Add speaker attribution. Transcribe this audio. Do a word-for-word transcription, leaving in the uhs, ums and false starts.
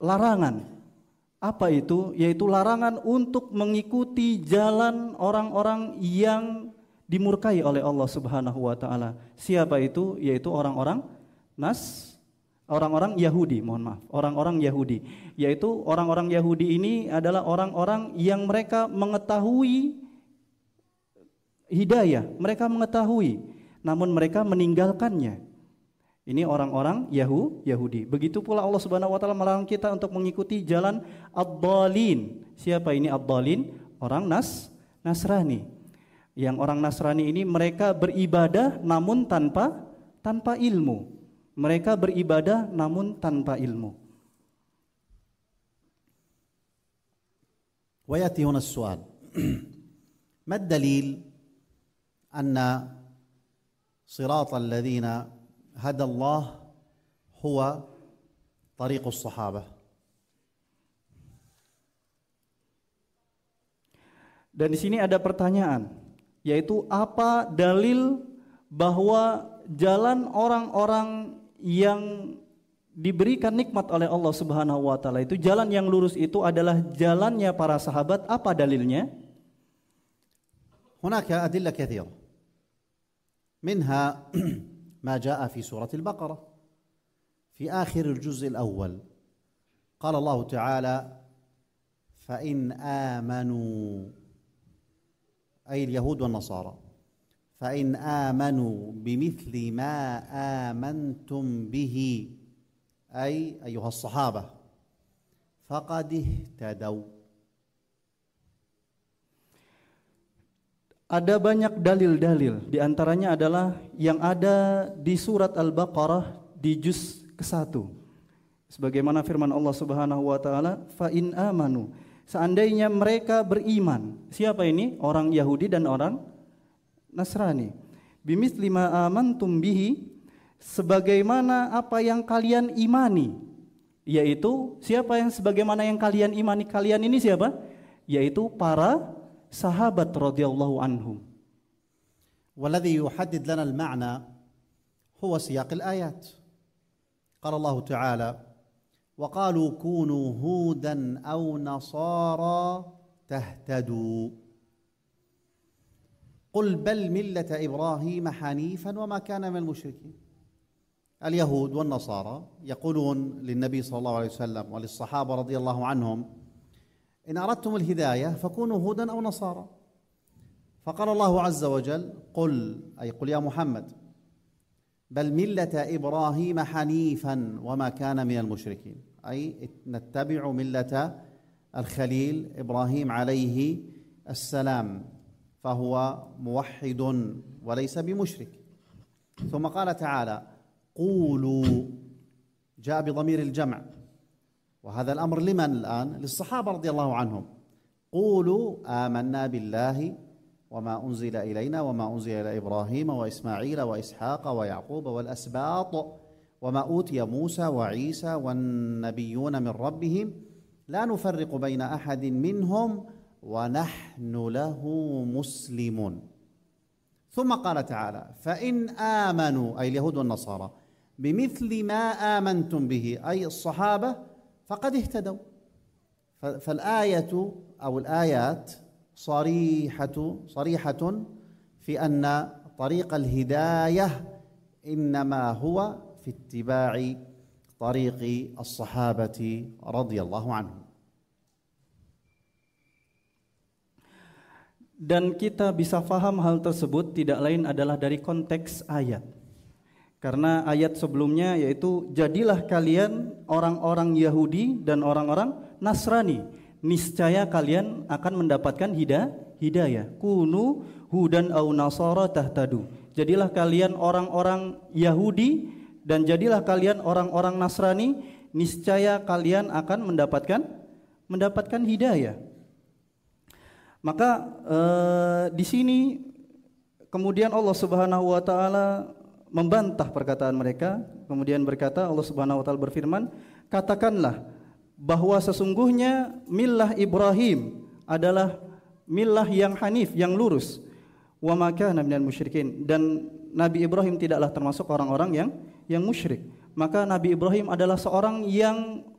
Speaker 1: larangan. Apa itu? Yaitu larangan untuk mengikuti jalan orang-orang yang dimurkai oleh Allah Subhanahu wa taala. Siapa itu? Yaitu orang-orang Nas orang-orang Yahudi, mohon maaf, orang-orang Yahudi. Yaitu orang-orang Yahudi ini adalah orang-orang yang mereka mengetahui hidayah, mereka mengetahui, namun mereka meninggalkannya. Ini orang-orang Yahu, Yahudi. Begitu pula Allah Subhanahu wa taala melarang kita untuk mengikuti jalan ad-dhalin. Siapa ini ad-dhalin? Orang Nas Nasrani. Yang orang Nasrani ini mereka beribadah namun tanpa tanpa ilmu. Mereka beribadah namun tanpa ilmu.
Speaker 2: ويأتي هنا السؤال ما الدليل أن صراط الذين هدى الله هو طريق الصحابة.
Speaker 1: Dan di sini ada pertanyaan, yaitu apa dalil bahwa jalan orang-orang yang diberikan nikmat oleh Allah Subhanahu wa taala itu, jalan yang lurus itu adalah jalannya para sahabat? Apa dalilnya?
Speaker 2: هناك أدلة كثيرة منها ما جاء في سورة البقرة في آخر الجزء الأول قال الله تعالى فإن آمنوا أي اليهود والنصارى فإن آمنوا بمثل ما آمنتم به أي أيها الصحابة فقد اهتدوا.
Speaker 1: Ada banyak dalil-dalil, di antaranya adalah yang ada di surat Al-Baqarah di juz ke satu. Sebagaimana firman Allah Subhanahu wa taala, fa in amanu, seandainya mereka beriman. Siapa ini? Orang Yahudi dan orang Nasrani. Bimitsli ma amantum bihi, sebagaimana apa yang kalian imani. Yaitu siapa yang sebagaimana yang kalian imani? Kalian ini siapa? Yaitu para sahabat radhiyallahu anhum.
Speaker 2: والذي يحدد لنا المعنى هو سياق الآيات. قال الله تعالى وقالوا كونوا هودا أو نصارى تهتدوا قل بل ملة إبراهيم حنيفا وما كان من المشركين. اليهود والنصارى يقولون للنبي صلى الله عليه وسلم وللصحابة رضي الله عنهم إن أردتم الهداية فكونوا هودا أو نصارى. فقال الله عز وجل قل أي قل يا محمد بل ملة إبراهيم حنيفا وما كان من المشركين أي نتبع ملة الخليل إبراهيم عليه السلام فهو موحد وليس بمشرك. ثم قال تعالى قولوا جاء بضمير الجمع وهذا الأمر لمن الآن؟ للصحابة رضي الله عنهم. قولوا آمنا بالله وما أنزل إلينا وما أنزل إلى إبراهيم وإسماعيل وإسحاق ويعقوب والأسباط وما أوتي موسى وعيسى والنبيون من ربهم لا نفرق بين أحد منهم ونحن له مسلمون. ثم قال تعالى فإن آمنوا أي اليهود والنصارى بمثل ما آمنتم به أي الصحابة فقد اهتدوا. فالآية أو الآيات صريحة صريحة في أن طريق الهداية إنما هو في اتباع طريق الصحابة رضي الله عنهم.
Speaker 1: Dan kita bisa faham hal tersebut tidak lain adalah dari konteks ayat. Karena ayat sebelumnya yaitu jadilah kalian orang-orang Yahudi dan orang-orang Nasrani, niscaya kalian akan mendapatkan hidayah. Hidayah. Kunu hudan au nasara tahtadu. Jadilah kalian orang-orang Yahudi dan jadilah kalian orang-orang Nasrani, niscaya kalian akan mendapatkan mendapatkan hidayah. Maka eh, di sini kemudian Allah Subhanahu wa taala membantah perkataan mereka, kemudian berkata, Allah Subhanahu wa taala berfirman, katakanlah bahwa sesungguhnya millah Ibrahim adalah millah yang hanif, yang lurus. Wa ma kana minal musyrikin, dan Nabi Ibrahim tidaklah termasuk orang-orang yang yang musyrik. Maka Nabi Ibrahim adalah seorang yang